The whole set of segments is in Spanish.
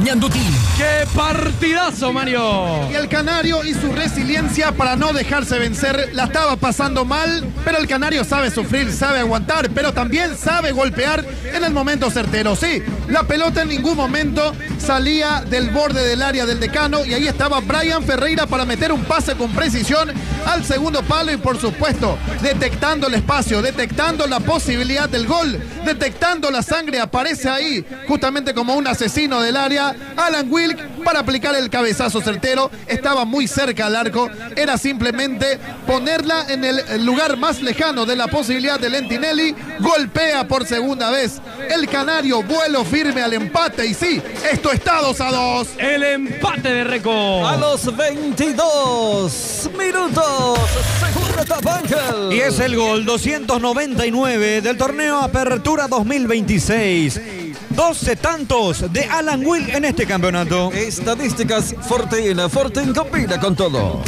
Ñandutí. ¡Qué partidazo, Mario! Y el Canario y su resiliencia para no dejarse vencer. La estaba pasando mal, pero el Canario sabe sufrir, sabe aguantar, pero también sabe golpear en el momento certero. Sí, la pelota en ningún momento salía del borde del área del Decano y ahí estaba Brian Ferreira para meter un pase con precisión al segundo palo y por supuesto detectando el espacio, detectando la posibilidad del gol, detectando la sangre. Aparece ahí justamente como un asesino del área Alan Wilk para aplicar el cabezazo certero. Estaba muy cerca al arco, era simplemente ponerla en el lugar más lejano de la posibilidad de Lentinelli. Golpea por segunda vez el Canario, vuelo firme al empate y sí, esto está 2-2. El empate de Reco. A los 22 minutos, segunda etapa, Ángel. Y es el gol 299 del torneo Apertura 2026. 12 tantos de Alan Wilk en este campeonato. Estadísticas Fortín combina con todo.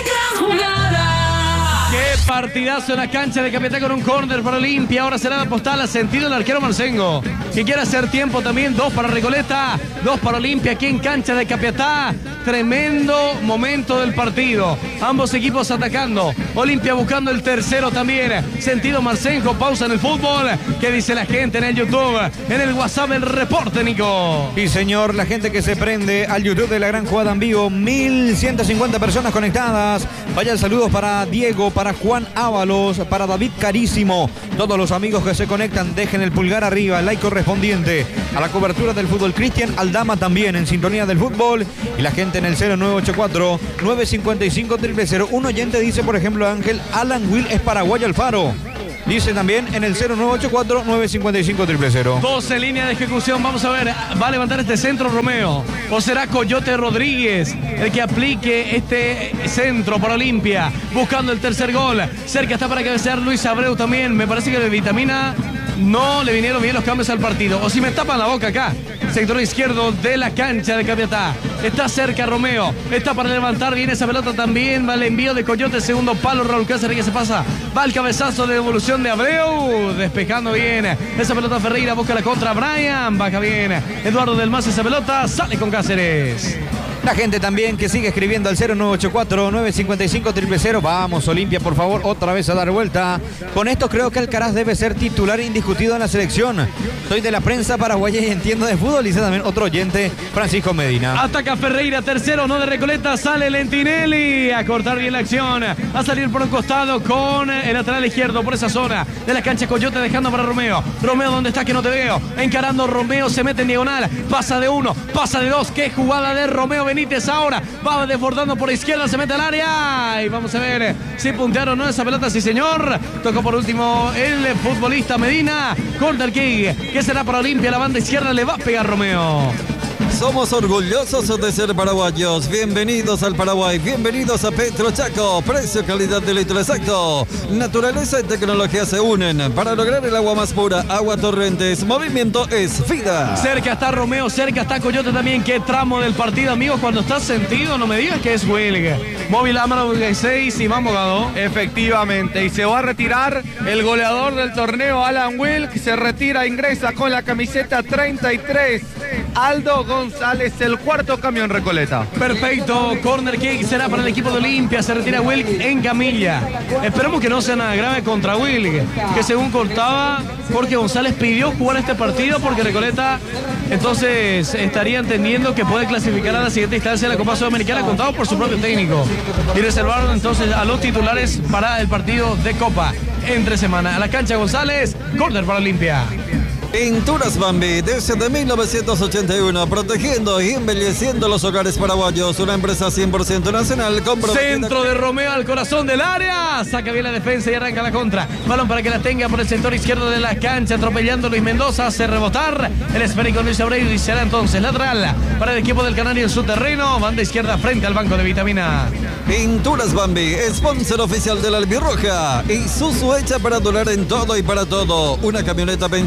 ¡Qué partidazo en la cancha de Capiatá con un córner para Olimpia! Ahora será la postal a sentido el arquero Marcengo, que quiere hacer tiempo también. 2 para Recoleta, 2 para Olimpia aquí en cancha de Capiatá. Tremendo momento del partido. Ambos equipos atacando. Olimpia buscando el tercero también. Sentido Marcengo, pausa en el fútbol. ¿Qué dice la gente en el YouTube? En el WhatsApp, el reporte, Nico. Sí, señor, la gente que se prende al YouTube de la Gran Jugada en vivo. 1150 personas conectadas. Vaya saludos para Diego, para Juan Ábalos, para David Carísimo. Todos los amigos que se conectan, dejen el pulgar arriba, el like correspondiente a la cobertura del fútbol. Cristian Aldama también en sintonía del fútbol. Y la gente en el 0984-955-000. Un oyente dice, por ejemplo, Ángel, Alan Wilk es paraguayo Alfaro. Dice también en el 0984-955-000. 12 líneas de ejecución. Vamos a ver, ¿va a levantar este centro Romeo? ¿O será Coyote Rodríguez el que aplique este centro para Olimpia? Buscando el tercer gol. Cerca está para cabecear Luis Abreu también. Me parece que de Vitamina no le vinieron bien los cambios al partido. O si me tapan la boca acá. Sector izquierdo de la cancha de Capiatá. Está cerca Romeo. Está para levantar. Viene esa pelota también. Va el envío de Coyote. Segundo palo. Raúl Cáceres que se pasa. Va el cabezazo de devolución de Abreu. Despejando bien. Esa pelota Ferreira. Busca la contra. Brian. Baja bien. Eduardo del Mas. Esa pelota. Sale con Cáceres. La gente también que sigue escribiendo al 0984-955-000. Vamos, Olimpia, por favor, otra vez a dar vuelta. Con esto creo que Alcaraz debe ser titular indiscutido en la selección. Soy de la prensa paraguaya y entiendo de fútbol. Dice también otro oyente, Francisco Medina. Ataca Ferreira, tercero, no de Recoleta. Sale Lentinelli a cortar bien la acción. A salir por un costado con el lateral izquierdo por esa zona de la cancha. Coyote dejando para Romeo. Romeo, ¿dónde está? Que no te veo. Encarando Romeo, se mete en diagonal. Pasa de 1, pasa de 2. Qué jugada de Romeo Benítez ahora. Va desbordando por izquierda, se mete al área. Y vamos a ver si puntearon o no esa pelota. Sí, señor. Tocó por último el futbolista Medina. Corner kick, que será para Olimpia. La banda izquierda le va a pegar Romeo. Somos orgullosos de ser paraguayos. Bienvenidos al Paraguay. Bienvenidos a Petro Chaco. Precio, calidad de litro exacto. Naturaleza y tecnología se unen para lograr el agua más pura. Agua Torrentes. Movimiento es vida. Cerca está Romeo, cerca está Coyote también. Qué tramo del partido, amigos. Cuando está sentido, no me digas que es Wilk. Móvil Amaro 6 y Mambo Gado. Efectivamente. Y se va a retirar el goleador del torneo, Alan Wilk. Se retira, ingresa con la camiseta 33. Aldo González, el cuarto cambio en Recoleta. Perfecto, corner kick será para el equipo de Olimpia. Se retira Wilk en camilla. Esperemos que no sea nada grave contra Wilk, que según contaba, Jorge González pidió jugar este partido porque Recoleta entonces estaría entendiendo que puede clasificar a la siguiente instancia de la Copa Sudamericana, contado por su propio técnico. Y reservaron entonces a los titulares para el partido de Copa entre semana. A la cancha González, corner para Olimpia. Pinturas Bambi, desde 1981, protegiendo y embelleciendo los hogares paraguayos. Una empresa 100% nacional. Centro de Romeo al corazón del área. Saca bien la defensa y arranca la contra. Balón para que la tenga por el sector izquierdo de la cancha. Atropellando Luis Mendoza. Hace rebotar el esférico Luis Abreu. Y será entonces lateral para el equipo del Canario en su terreno. Banda izquierda frente al banco de Vitamina. Pinturas Bambi, sponsor oficial de la Albirroja. Isuzu hecha para durar en todo y para todo. Una camioneta pensada para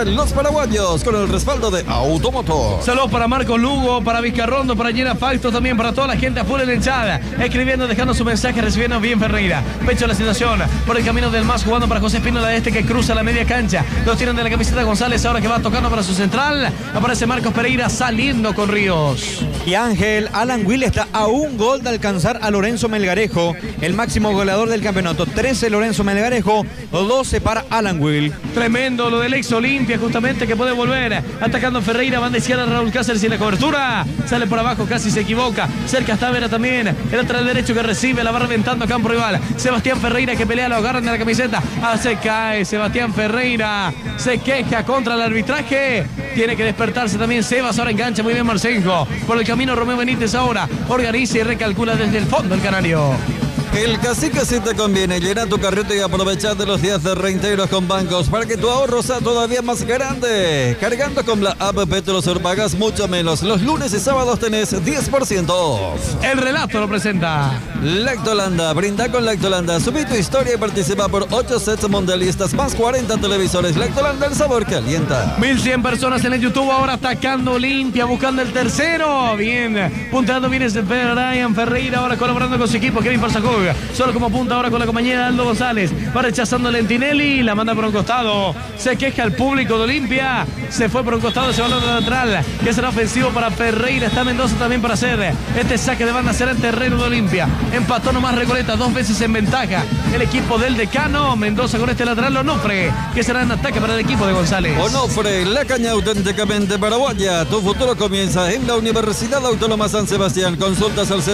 para los paraguayos con el respaldo de Automotor. Saludos para Marco Lugo, para Vizcarrondo, para Llena Facto, también para toda la gente a full en la hinchada. Escribiendo, dejando su mensaje, recibiendo bien Ferreira. Pecho la situación por el camino del más, jugando para José Espínola que cruza la media cancha. Los tienen de la camiseta González, ahora que va tocando para su central. Aparece Marcos Pereira saliendo con Ríos. Y Ángel, Alan Will está a un gol de alcanzar a Lorenzo Melgarejo, el máximo goleador del campeonato. 13 Lorenzo Melgarejo, 12 para Alan Will. Tremendo lo del ex Olimpia, justamente, que puede volver. Atacando Ferreira, van de izquierda Raúl Cáceres y la cobertura. Sale por abajo, casi se equivoca. Cerca está Vera también. El lateral derecho que recibe, la va reventando a campo rival. Sebastián Ferreira que pelea, lo agarran de la camiseta. Se cae Sebastián Ferreira. Se queja contra el arbitraje. Tiene que despertarse también Sebas. Ahora engancha muy bien Marcenjo. Por el camino Romeo Benítez ahora. Organiza y recalcula desde el fondo el canario. El Cacique sí te conviene. Llena tu carrito y aprovecha de los días de reintegros con bancos para que tu ahorro sea todavía más grande. Cargando con la app Petrosur pagas mucho menos. Los lunes y sábados tenés 10% off. El relato lo presenta Lactolanda. Brinda con Lactolanda. Subí tu historia y participa por 8 sets mundialistas más 40 televisores. Lactolanda, el sabor que alienta. 1100 personas en el YouTube ahora atacando Olimpia, buscando el tercero. Bien, punteando bien ese Brian Ferreira, ahora colaborando con su equipo. Kevin Parsacó solo como punta ahora con la compañera Aldo González. Va rechazando Lentinelli, la manda por un costado. Se queja el público de Olimpia. Se fue por un costado ese balón lateral, que será ofensivo para Ferreira. Está Mendoza también para hacer este saque de banda. Será en terreno de Olimpia. Empató nomás Recoleta, 2 veces en ventaja el equipo del decano. Mendoza con este lateral, Onofre, que será en ataque para el equipo de González. Onofre, la caña auténticamente paraguaya. Tu futuro comienza en la Universidad Autónoma San Sebastián. Consultas al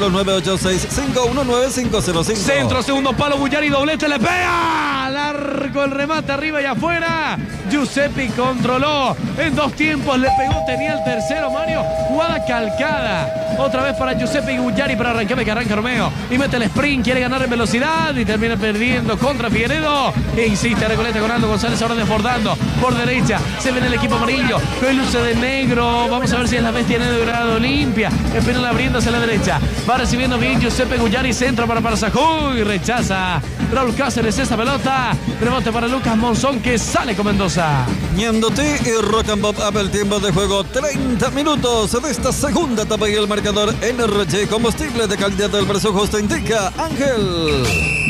0986-519-505. Centro, segundo palo, Bullari, doblete, le pega. Largo el remate arriba y afuera. Giuseppe controló. En 2 tiempos le pegó, tenía el tercero, Mario. Jugada calcada. Otra vez para Giuseppe y Bullari para arrancar, que arranca Romeo. Y mete el sprint, quiere ganar en velocidad y termina perdiendo contra Figueredo. E insiste Recoleta con Aldo González ahora desbordando por derecha. Se viene el equipo amarillo. Con luce de negro. Vamos a ver si es la bestia negra de Olimpia. Espinola abriéndose a la derecha. Va recibiendo bien Giuseppe Bullari. Centro para Parsacó. Y rechaza Raúl Cáceres esa pelota. Rebote para Lucas Monzón que sale con Mendoza. Ñandoti y Rock and Pop Up, el tiempo de juego 30 minutos de esta segunda etapa y el marcador NRG combustible de calidad del precio justo indica Ángel.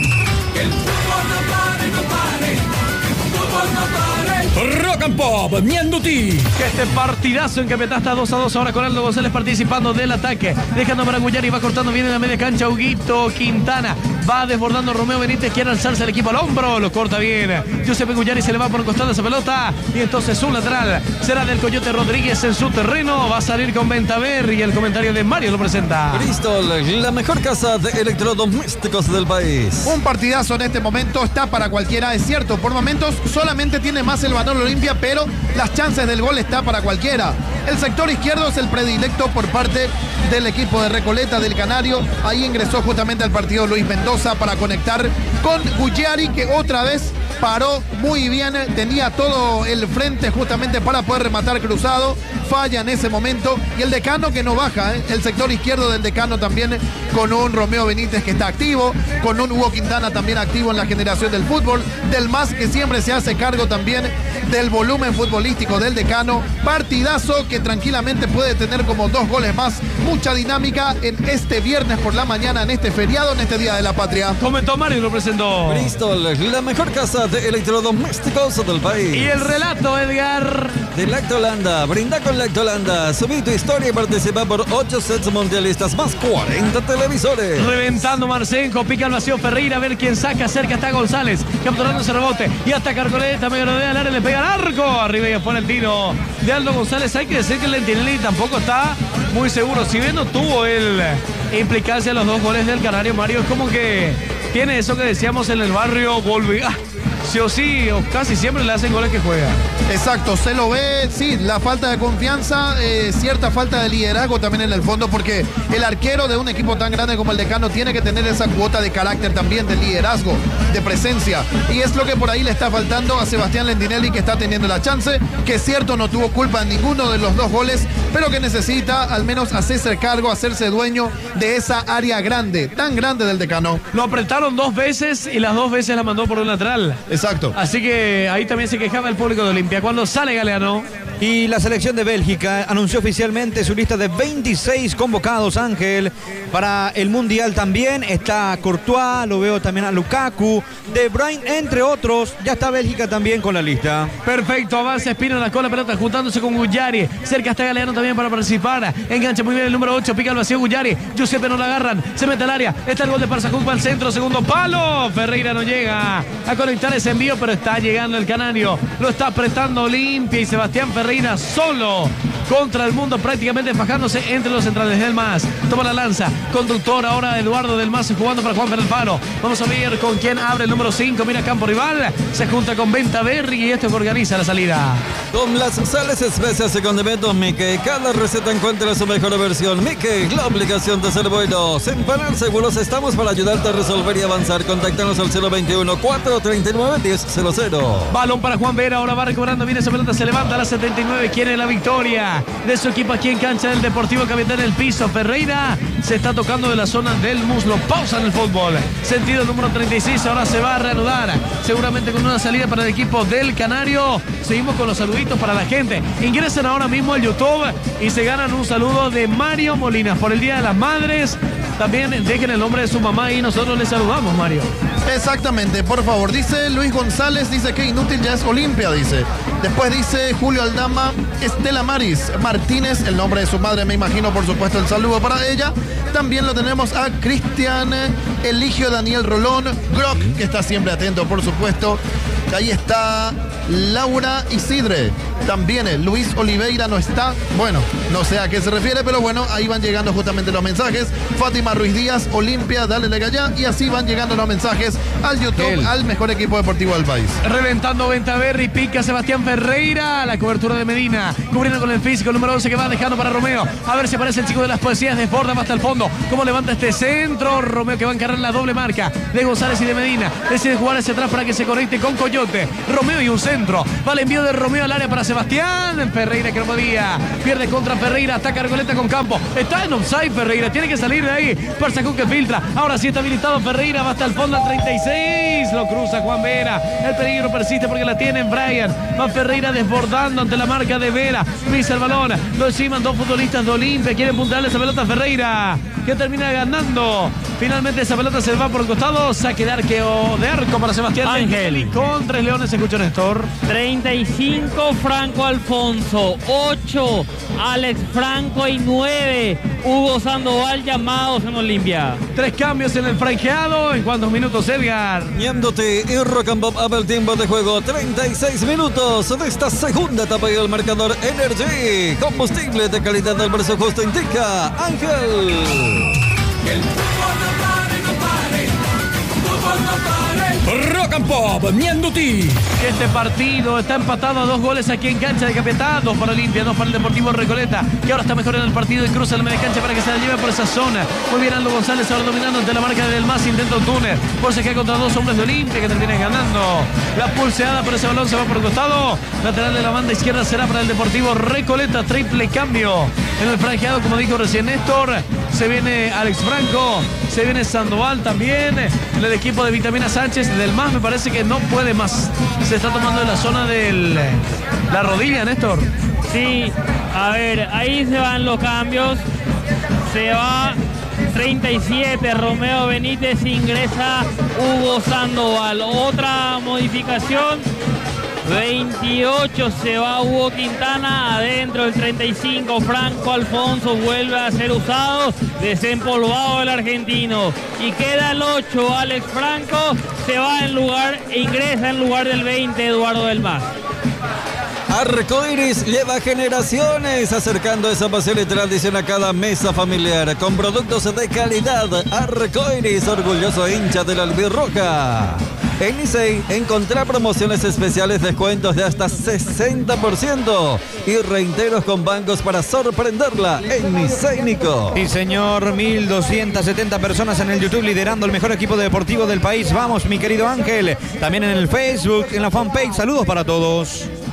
Que el fútbol no pare, no pare. Que el fútbol no pare. Rock and Pop, Ñandutí. Que este partidazo en que está 2-2 ahora con Aldo González participando del ataque. Dejando para Bullari, va cortando bien en la media cancha Huguito Quintana. Va desbordando Romeo Benítez, quiere alzarse el equipo al hombro, lo corta bien. Giuseppe Bullari se le va por el costado esa pelota. Y entonces un lateral será del Coyote Rodríguez en su terreno. Va a salir con Ventaver y el comentario de Mario lo presenta. Bristol, la mejor casa de electrodomésticos del país. Un partidazo en este momento, está para cualquiera, es cierto. Por momentos solamente tiene más el valor Olimpia, pero las chances del gol está para cualquiera. El sector izquierdo es el predilecto por parte del equipo de Recoleta, del Canario. Ahí ingresó justamente al partido Luis Mendoza para conectar con Bullari, que otra vez paró muy bien, tenía todo el frente justamente para poder rematar cruzado, falla en ese momento, y el decano que no baja, el sector izquierdo del decano también con un Romeo Benítez que está activo, con un Hugo Quintana también activo en la generación del fútbol, del MAS que siempre se hace cargo también del volumen futbolístico del decano. Partidazo que tranquilamente puede tener como 2 goles más, mucha dinámica en este viernes por la mañana, en este feriado, en este Día de la Patria. Comentó Mario y lo presentó. Bristol, la mejor casa de electrodomésticos del país. Y el relato, Edgar. De Lactolanda, brinda con Lactolanda. Subí tu historia y participa por 8 sets mundialistas más 40 televisores. Reventando Marcenjo, pica al vacío Ferreira, a ver quién saca, cerca está González, capturando ese rebote. Y hasta Carcoleta, me gradea al área, le pega al arco. Arriba y afuera el tiro de Aldo González. Hay que decir que el Lentinelli tampoco está muy seguro. Si bien no tuvo el implicancia en los 2 goles del Canario, Mario, es como que tiene eso que decíamos en el barrio, volví. Sí o sí, o casi siempre le hacen goles que juega. Exacto, se lo ve, sí, la falta de confianza, cierta falta de liderazgo también en el fondo, porque el arquero de un equipo tan grande como el Decano tiene que tener esa cuota de carácter también, de liderazgo, de presencia, y es lo que por ahí le está faltando a Sebastián Lentinelli, que está teniendo la chance, que es cierto no tuvo culpa en ninguno de los 2 goles, pero que necesita al menos hacerse cargo, hacerse dueño de esa área grande, tan grande del decano. Lo apretaron 2 veces y las 2 veces la mandó por un lateral. Exacto. Así que ahí también se quejaba el público de Olimpia. Cuando sale Galeano. Y la selección de Bélgica anunció oficialmente su lista de 26 convocados, Ángel, para el Mundial también. Está Courtois, lo veo también a Lukaku, De Bruyne, entre otros. Ya está Bélgica también con la lista. Perfecto, avanza Espino en la cola, pelota juntándose con Guyari. Cerca está Galeano también para participar. Engancha muy bien el número 8, pica al vacío Guyari. Giuseppe no la agarran, se mete al área. Está el gol de Parsacuk al centro, segundo palo. Ferreira no llega a conectar ese envío, pero está llegando el canario. Lo está apretando Olimpia y Sebastián Ferreira solo contra el mundo, prácticamente fajándose entre los centrales. Del Mas toma la lanza, conductor ahora Eduardo Del Mas jugando para Juan Faro. Vamos a ver con quién abre el número 5, mira campo rival, se junta con Venta Berry y esto que organiza la salida. Con las sales, especias y condimentos Mickey, cada receta encuentra su mejor versión. Mickey, la obligación de ser buenos. En Panal Seguros estamos para ayudarte a resolver y avanzar. Contáctanos al 021-439-1000. Balón para Juan Vera, ahora va recobrando bien esa pelota, se levanta a la 79, quiere la victoria de su equipo aquí en cancha del Deportivo Capitán. El piso, Ferreira se está tocando de la zona del muslo, pausa en el fútbol, sentido número 36, ahora se va a reanudar, seguramente con una salida para el equipo del Canario. Seguimos con los saluditos para la gente, ingresen ahora mismo al YouTube y se ganan un saludo de Mario Molinas por el Día de las Madres. También dejen el nombre de su mamá y nosotros les saludamos, Mario. Exactamente, por favor. Dice Luis González, dice que inútil ya es Olimpia, dice. Después dice Julio Aldama, Estela Maris Martínez, el nombre de su madre, me imagino, por supuesto, el saludo para ella. También lo tenemos a Cristian Eligio Daniel Rolón, Grock, que está siempre atento, por supuesto. Ahí está Laura Isidre. También Luis Oliveira no está. Bueno, no sé a qué se refiere, pero bueno, ahí van llegando justamente los mensajes. Fátima Ruiz Díaz, Olimpia, dale allá. Y así van llegando los mensajes al YouTube, al mejor equipo deportivo del país. Reventando Ventaverri, pica Sebastián Ferreira. La cobertura de Medina, cubriendo con el físico, el número 11 que va dejando para Romeo. A ver si aparece el chico de las poesías, desborda hasta el fondo. ¿Cómo levanta este centro? Romeo que va a encargar la doble marca de González y de Medina. Decide jugar hacia atrás para que se conecte con Coyote. Romeo y un centro. Va el envío de Romeo al área para Sebastián Ferreira, que no podía. Pierde contra Ferreira, ataca Argoleta con campo. Está en offside Ferreira, tiene que salir de ahí. Parsacuk que filtra. Ahora sí está habilitado Ferreira, va hasta el fondo al 36. Lo cruza Juan Vera. El peligro persiste porque la tiene Brian. Va Ferreira desbordando ante la marca de Vera. Pisa el balón. Lo enciman dos futbolistas de Olimpia. Quieren puntarle esa pelota a Ferreira, que termina ganando. Finalmente esa pelota se va por el costado. Saque de arco para Sebastián Ángel. Con 3 leones, escucha Néstor. 35 Franco Alfonso, 8 Alex Franco y 9 Hugo Sandoval llamados en Olimpia. 3 cambios en el franqueado. ¿En cuántos minutos, Edgar? Ñandote y Rock and Pop abre el tiempo de juego. 36 minutos de esta segunda etapa y el marcador Energy. Combustible de calidad del precio justo indica Ángel. El fútbol no pare, fútbol no pare. Rock and Pop, Ñanduti. Este partido está empatado a 2 goles aquí en cancha de Capiatá. 2 para Olimpia, 2 para el Deportivo Recoleta, que ahora está mejor en el partido y cruza la media cancha para que se la lleve por esa zona. Muy bien Aldo González ahora dominando ante la marca de Del Mas. Intenta un túnel, por se queda contra 2 hombres de Olimpia, que terminan ganando. La pulseada por ese balón se va por el costado. Lateral de la banda izquierda será para el Deportivo Recoleta. Triple cambio en el franqueado, como dijo recién Néstor. Se viene Alex Franco, se viene Sandoval también. El equipo de Vitamina Sánchez. Del Mas me parece que no puede más. Se está tomando en la zona de la rodilla, Néstor. Sí, a ver, ahí se van los cambios. Se va 37 Romeo Benítez, ingresa Hugo Sandoval. Otra modificación. 28 se va Hugo Quintana, adentro el 35 Franco Alfonso vuelve a ser usado, desempolvado el argentino, y queda el 8 Alex Franco, se va en lugar e ingresa en lugar del 20 Eduardo Del Mas. Arcoiris lleva generaciones acercando esa pasión y tradición a cada mesa familiar con productos de calidad. Arcoiris, orgulloso hincha de la albirroja. En Licey encontrá promociones especiales, descuentos de hasta 60% y reintegros con bancos para sorprenderla en Licey, Nico. Sí, señor, 1270 personas en el YouTube liderando el mejor equipo deportivo del país. Vamos, mi querido Ángel. También en el Facebook, en la fanpage. Saludos para todos.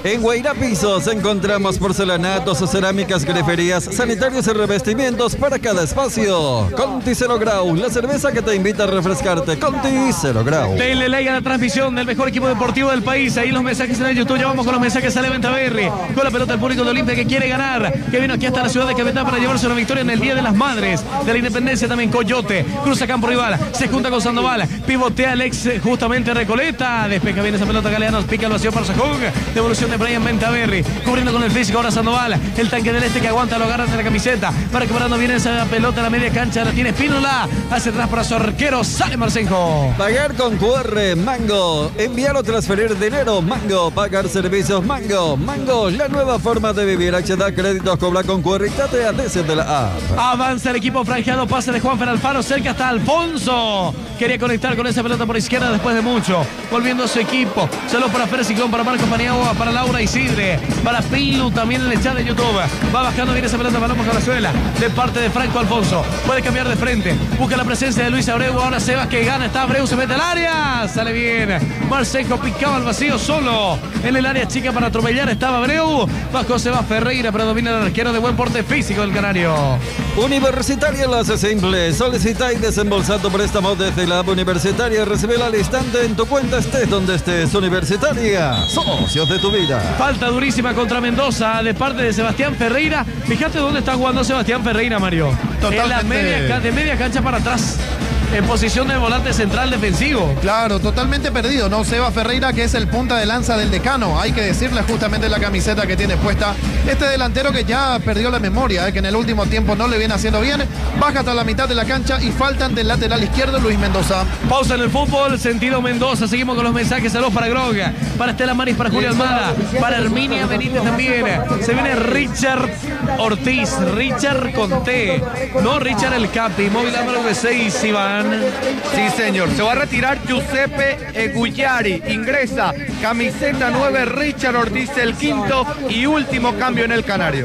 En Guairá Pisos encontramos porcelanatos, cerámicas, griferías, sanitarios y revestimientos para cada espacio. Conti Zero Grau, la cerveza que te invita a refrescarte. Conti Zero Grau. Denle like a la transmisión del mejor equipo deportivo del país. Ahí los mensajes en el YouTube. Ya vamos con los mensajes. Sale Ventaverri con la pelota del público de Olimpia que quiere ganar, que vino aquí hasta la ciudad de Capital para llevarse una victoria en el Día de las Madres de la Independencia. También Coyote cruza campo rival, se junta con Sandoval, pivotea el ex justamente Recoleta, despeja bien esa pelota. Galeano pica el vacío para Sajón, devolución de Brian Ventaverri, cubriendo con el físico ahora Sandoval, el tanque del este que aguanta, lo agarra de la camiseta, para que parando viene esa pelota a la media cancha, la tiene Espínola, hacia atrás para su arquero, sale Marcenjo. Pagar con QR, Mango. Enviar o transferir dinero, Mango. Pagar servicios, Mango. Mango, la nueva forma de vivir. HDA Créditos, cobra con QR y tatea desde la app. Avanza el equipo franjeado, pase de Juanfer Alfaro, cerca está Alfonso. Quería conectar con esa pelota por izquierda después de mucho. Volviendo a su equipo. Solo para Fer Ciclón, para Marcos Paniagua, para Laura Isidre, para Pilu también en el chat de YouTube. Va bajando bien esa pelota para López Calazuela. De parte de Franco Alfonso. Puede cambiar de frente. Busca la presencia de Luis Abreu. Ahora Sebas que gana. Está Abreu, se mete al área. Sale bien. Marcenjo picaba al vacío solo. En el área chica para atropellar estaba Abreu. Bajó Sebas Ferreira, pero domina el arquero de buen porte físico del Canario. Universitaria lo hace simple. Solicita y desembolsa tu préstamo desde la app Universitaria. Recibela al instante en tu cuenta, estés donde estés. Universitaria, socios de tu vida. Falta durísima contra Mendoza de parte de Sebastián Ferreira. Fíjate dónde está jugando Sebastián Ferreira, Mario. Totalmente. En la de media cancha para atrás. En posición de volante central defensivo. Claro, totalmente perdido, ¿no? Seba Ferreira, que es el punta de lanza del Decano. Hay que decirle justamente la camiseta que tiene puesta. Este delantero que ya perdió la memoria, que en el último tiempo no le viene haciendo bien. Baja hasta la mitad de la cancha y faltan del lateral izquierdo Luis Mendoza. Pausa en el fútbol, sentido Mendoza. Seguimos con los mensajes. Saludos para Groga, para Estela Maris, para Julio Almada, para Herminia Benítez también. Se viene Richard Ortiz, Richard Conté, no Richard el Capi. Móvil número 6, Iván. Sí, señor. Se va a retirar Giuseppe Egugliari. Ingresa camiseta 9 Richard Ortiz, el quinto y último cambio en el Canario.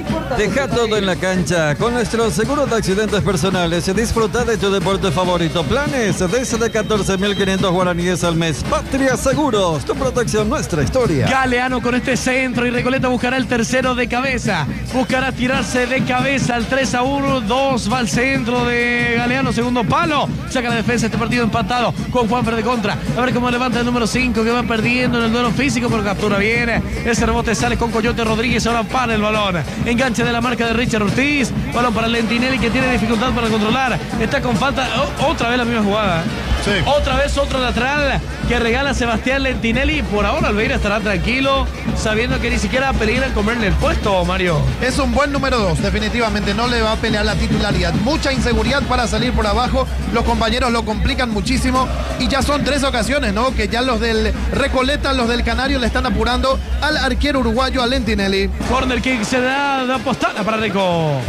Deja todo en la cancha. Con nuestro seguro de accidentes personales, disfruta de tu deporte favorito. Planes desde 14.500 guaraníes al mes. Patria Seguros, tu protección, nuestra historia. Galeano con este centro y Recoleta buscará el tercero de cabeza. Buscará tirarse de cabeza al 3-1. 2 va al centro de Galeano, segundo palo. Saca la defensa este partido empatado con Juanfer de contra. A ver cómo levanta el número 5 que va perdiendo en el duelo físico, pero captura bien. Ese rebote sale con Coyote Rodríguez. Ahora para el balón. Enganche de la marca de Richard Ortiz. Balón para Lentinelli que tiene dificultad para controlar. Está con falta. Otra vez la misma jugada. Sí. Otra vez otro lateral que regala Sebastián Lentinelli. Por ahora Albeira estará tranquilo, sabiendo que ni siquiera peligran comerle el puesto, Mario. Es un buen número 2, definitivamente no le va a pelear la titularidad. Mucha inseguridad para salir por abajo, los compañeros lo complican muchísimo y ya son 3 ocasiones, ¿no? Que ya los del Recoleta, los del Canario le están apurando al arquero uruguayo, a Lentinelli. Corner kick se da de Apostala para Rico.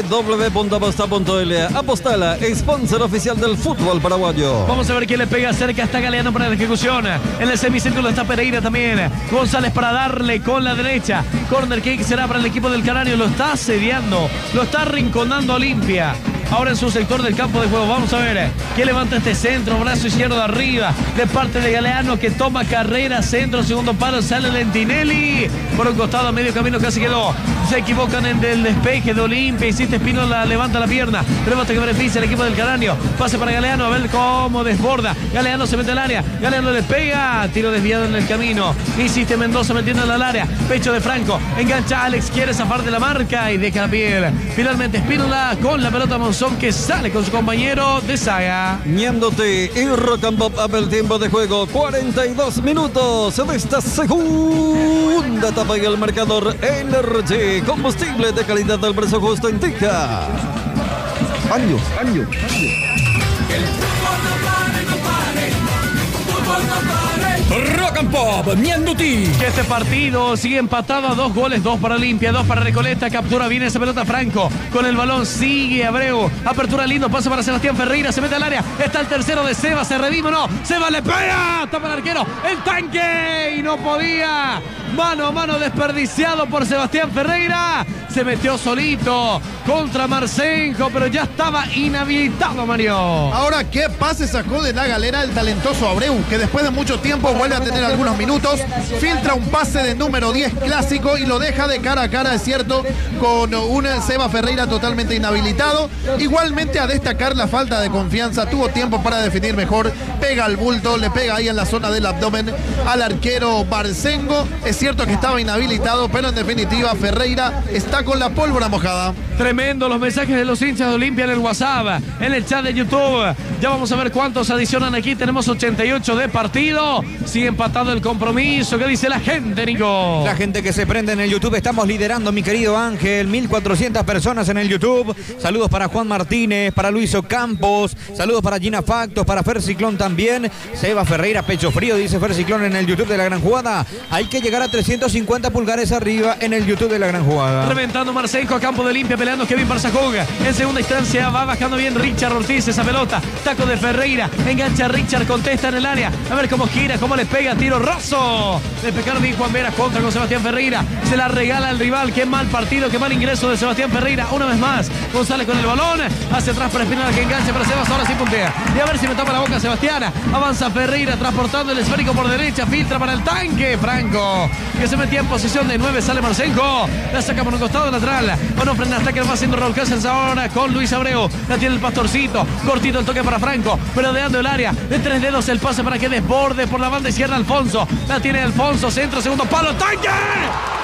www.aposta.la. Apostala, sponsor oficial del fútbol paraguayo. Vamos a ver quién le pega cerca. Está Galeano para la ejecución. En el semicírculo está Pereira también. González para darle con la derecha. Corner kick será para el equipo del Canario. Lo está asediando. Lo está arrinconando Olimpia. Ahora en su sector del campo de juego. Vamos a ver quién levanta este centro. Brazo izquierdo de arriba. De parte de Galeano que toma carrera. Centro, segundo palo. Sale Lentinelli. Por un costado a medio camino casi quedó. Se equivocan en el despeje de Olimpia. Insiste Espínola, levanta la pierna. Rebote que beneficia el equipo del Canario. Pase para Galeano. A ver cómo desborda. Galeano se mete al área. Galeano le pega. Tiro desviado en el camino. Insiste Mendoza metiéndola al área. Pecho de Franco. Engancha Alex. Quiere zafar de la marca y deja la piel. Finalmente Espínola con la pelota Monzón que sale con su compañero de saga. Ñándote y Rock and Pop abre el tiempo de juego. 42 minutos de esta segunda etapa y el marcador Energy. Combustible de calidad del precio justo indica. Año. El fútbol no pare, no pare. Fútbol no pare. Rock and Pop, Mianduti. Que este partido sigue empatado a 2 goles, 2 para Olimpia, 2 para Recoleta. Captura bien esa pelota Franco. Con el balón sigue Abreu. Apertura lindo, pasa para Sebastián Ferreira. Se mete al área. Está el tercero de Seba. Se redime, no. Seba le pega. Tapa el arquero. El tanque. Y no podía. Mano a mano desperdiciado por Sebastián Ferreira. Se metió solito contra Marcenjo, pero ya estaba inhabilitado, Mario. Ahora, ¿qué pase sacó de la galera el talentoso Abreu? Que después de mucho tiempo vuelve a tener algunos minutos, filtra un pase de número 10 clásico y lo deja de cara a cara, es cierto, con un Seba Ferreira totalmente inhabilitado. Igualmente a destacar la falta de confianza, tuvo tiempo para definir mejor, pega al bulto, le pega ahí en la zona del abdomen al arquero Barcengo. Es cierto que estaba inhabilitado, pero en definitiva Ferreira está con la pólvora mojada. Tremendo los mensajes de los hinchas de Olimpia en el WhatsApp, en el chat de YouTube. Ya vamos a ver cuántos adicionan aquí. Tenemos 88 de partido. Sigue empatado el compromiso. ¿Qué dice la gente, Nico? La gente que se prende en el YouTube. Estamos liderando, mi querido Ángel. 1400 personas en el YouTube. Saludos para Juan Martínez, para Luis Ocampos. Saludos para Gina Factos, para Fer Ciclón también. Seba Ferreira, pecho frío, dice Fer Ciclón en el YouTube de La Gran Jugada. Hay que llegar a 350 pulgares arriba en el YouTube de La Gran Jugada. Reventando Marcenco a campo de Olimpia, peleando Kevin Barzajog. En segunda instancia va bajando bien Richard Ortiz esa pelota. Taco de Ferreira. Engancha Richard, contesta en el área. A ver cómo gira, cómo le pega. Tiro Rosso. Le pegaron bien Juan Veras contra con Sebastián Ferreira. Se la regala al rival. Qué mal partido, qué mal ingreso de Sebastián Ferreira. Una vez más. González con el balón. Hacia atrás para Espinal que engancha para Sebas. Ahora sí puntea. Y a ver si me tapa la boca Sebastián. Avanza Ferreira transportando el esférico por derecha. Filtra para el tanque. Franco. Que se metía en posición de 9. Sale Marcenco. La saca por un costado lateral. Bueno, frena hasta que va haciendo Raúl Cáceres ahora con Luis Abreu. La tiene el Pastorcito. Cortito el toque para Franco. Peleando el área. De 3 dedos el pase para que desborde por la banda izquierda Alfonso. La tiene Alfonso. Centro, segundo palo. ¡Tanque!